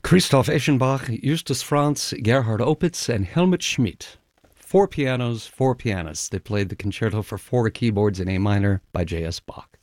Christoph Eschenbach, Justus Franz, Gerhard Opitz, and Helmut Schmidt. 4 pianos, 4 pianists. They played the concerto for 4 keyboards in A minor by J.S. Bach.